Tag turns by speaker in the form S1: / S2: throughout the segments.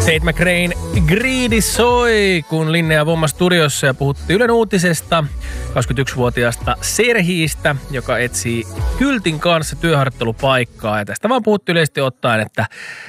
S1: Tate McRae'n Greedy soi, kun Linnea Vomma studiossa ja puhuttiin Ylen uutisesta 21-vuotiaasta Serhiistä, joka etsii kyltin kanssa työharjoittelupaikkaa. Ja tästä vaan puhuttiin yleisesti ottaen, että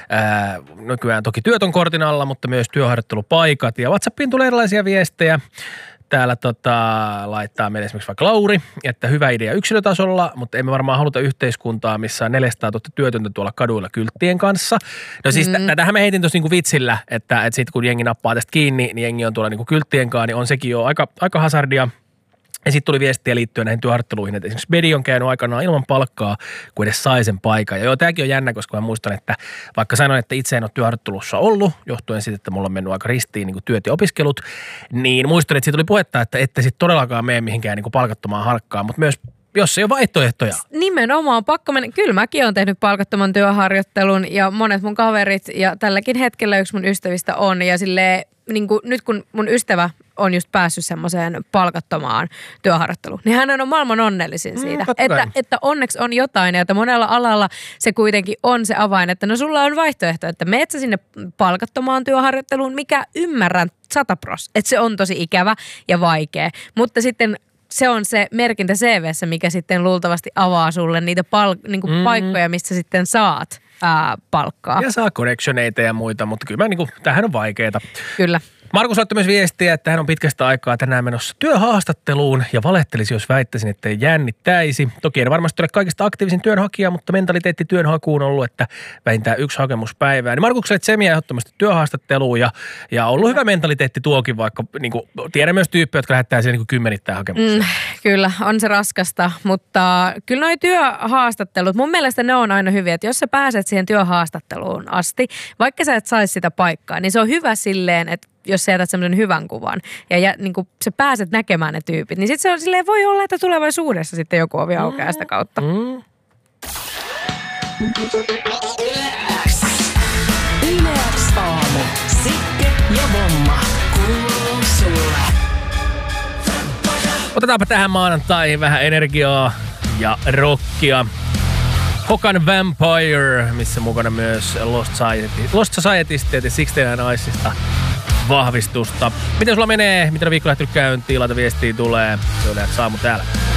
S1: nykyään toki työt on kortin alla, mutta myös työharjoittelupaikat. Ja WhatsAppiin tulee erilaisia viestejä. Täällä laittaa meille esimerkiksi vaikka Lauri, että hyvä idea yksilötasolla, mutta emme varmaan haluta yhteiskuntaa, missä on 400 000 työtöntä tuolla kaduilla kylttien kanssa. No siis tätähän me heitin tuossa niinku vitsillä, että sitten kun jengi nappaa tästä kiinni, niin jengi on tuolla niinku kylttien kanssa, niin on sekin jo aika hazardia. Ja sitten tuli viestiä liittyen näihin työharjoitteluihin, että esimerkiksi Bedi on käynyt aikanaan ilman palkkaa, kun edes sai sen paikan. Ja joo, tämäkin on jännä, koska mä muistan, että vaikka sanoin, että itse en ole työharjoittelussa ollut, johtuen siitä, että mulla on mennyt aika ristiin niin kuin työt ja opiskelut, niin muistan, että siitä tuli puhetta, että ette sitten todellakaan mene mihinkään niin kuin palkattomaan harkkaan, mutta myös jos ei ole vaihtoehtoja. Nimenomaan
S2: pakko mennä. Kyllä mäkin olen tehnyt palkattoman työharjoittelun ja monet mun kaverit ja tälläkin hetkellä yksi mun ystävistä on ja silleen, niin kuin nyt kun mun ystävä on just päässyt semmoiseen palkattomaan työharjoitteluun, niin hän on maailman onnellisin siitä. Että onneksi on jotain ja että monella alalla se kuitenkin on se avain, että no sulla on vaihtoehto, että meet sä sinne palkattomaan työharjoitteluun, mikä ymmärrän 100%, että se on tosi ikävä ja vaikea, mutta sitten se on se merkintä CV:ssä, mikä sitten luultavasti avaa sulle niitä paikkoja, mistä sitten saat palkkaa.
S1: Ja saa connectioneita ja muita, mutta kyllä tämähän on vaikeeta.
S2: Kyllä.
S1: Markus laittoi myös viestiä, että hän on pitkästä aikaa tänään menossa työhaastatteluun ja valettelisi, jos väittäisin, että ei jännittäisi. Toki en varmasti ole kaikista aktiivisin työnhakija, mutta mentaliteetti työnhakuun on ollut, että vähintään 1 hakemus päivään. Niin Markukselle Tsemiä ehdottomasti työhaastatteluun ja ollut hyvä mentaliteetti tuokin, vaikka tiedän myös tyyppejä, jotka lähettää siihen kymmenittäin hakemuksia.
S2: Kyllä, on se raskasta, mutta kyllä noi työhaastattelut, mun mielestä ne on aina hyviä, että jos sä pääset siihen työhaastatteluun asti, vaikka sä et saisi sitä paikkaa, niin se on hyvä silleen, että jos sä jätät semmoisen hyvän kuvan ja niin kuin sä pääset näkemään ne tyypit, niin sitten se on silleen, voi olla, että tulevaisuudessa sitten joku ovi aukeaa sitä kautta.
S3: Yle X aamu. Sikke ja Vomma. Kuuluu sulle.
S1: Otetaanpa tähän maanantaihin vähän energiaa ja rockia. Hokan Vampire, missä mukana myös Lost Societysta ja 69 Icesista vahvistusta. Miten sulla menee? Miten on viikko lähtenyt käyntiin? Laita viestiä tulee. Se on Yle X aamu täällä.